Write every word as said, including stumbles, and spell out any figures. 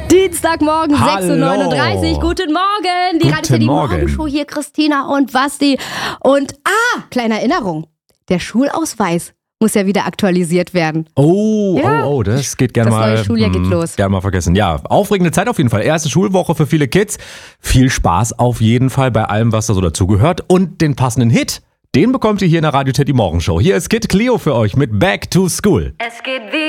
Dienstagmorgen, sechs Uhr neununddreißig. Guten Morgen. Die Guten Radio City Morgen. Morgenshow hier, Christina und Basti. Und, ah, kleine Erinnerung. Der Schulausweis muss ja wieder aktualisiert werden. Oh, Ja. oh, oh, das geht gerne Das mal. neue Schuljahr geht hm, los. Gerne mal vergessen. Ja, aufregende Zeit auf jeden Fall. Erste Schulwoche für viele Kids. Viel Spaß auf jeden Fall bei allem, was da so dazugehört. Und den passenden Hit, den bekommt ihr hier in der Radio City Morgenshow. Hier ist Kid Cleo für euch mit Back to School. Es geht wie